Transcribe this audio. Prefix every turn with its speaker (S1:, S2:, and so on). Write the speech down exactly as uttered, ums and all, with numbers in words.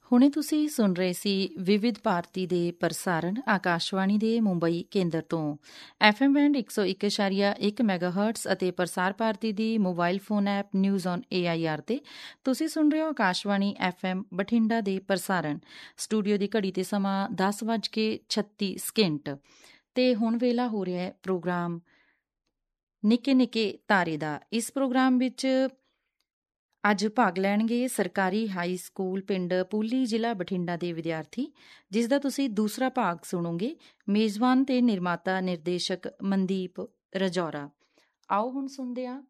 S1: ਹੁਣੇ ਤੁਸੀਂ ਸੁਣ ਰਹੇ ਸੀ ਵਿਵਿਧ ਭਾਰਤੀ ਦੇ ਪ੍ਰਸਾਰਣ ਆਕਾਸ਼ਵਾਣੀ ਦੇ ਮੁੰਬਈ ਕੇਂਦਰ ਤੋਂ ਐਫ ਐਮ ਬੈਂਡ ਇੱਕ ਸੌ ਇੱਕ ਦਸ਼ਮਲਵ ਇੱਕ ਮੈਗਾਹਰਟਸ ਅਤੇ ਪ੍ਰਸਾਰ ਭਾਰਤੀ ਦੀ mobile phone app news on A I R ਤੇ ਤੁਸੀਂ ਸੁਣ ਰਹੇ ਹੋ ਆਕਾਸ਼ਵਾਣੀ ਐਫ ਐਮ ਬਠਿੰਡਾ ਦੇ ਪ੍ਰਸਾਰਣ। ਸਟੂਡੀਓ ਦੀ ਘੜੀ ਤੇ ਸਮਾਂ ਦਸ ਵੱਜ ਕੇ ਛੱਤੀ ਸਕਿੰਟ ਤੇ ਹੁਣ ਵੇਲਾ ਹੋ ਰਿਹਾ ਹੈ ਪ੍ਰੋਗਰਾਮ ਨਿੱਕੇ ਨਿੱਕੇ ਤਾਰੇ ਦਾ। ਇਸ ਪ੍ਰੋਗਰਾਮ ਵਿੱਚ ਅੱਜ ਭਾਗ ਲੈਣਗੇ ਸਰਕਾਰੀ ਹਾਈ ਸਕੂਲ ਪਿੰਡ ਪੂਲੀ ਜ਼ਿਲ੍ਹਾ ਬਠਿੰਡਾ ਦੇ ਵਿਦਿਆਰਥੀ, ਜਿਸ ਦਾ ਤੁਸੀਂ ਦੂਸਰਾ ਭਾਗ ਸੁਣੋਗੇ। ਮੇਜ਼ਬਾਨ ਤੇ ਨਿਰਮਾਤਾ ਨਿਰਦੇਸ਼ਕ ਮਨਦੀਪ ਰਜੌਰਾ। ਆਓ ਹੁਣ ਸੁਣਦੇ ਹਾਂ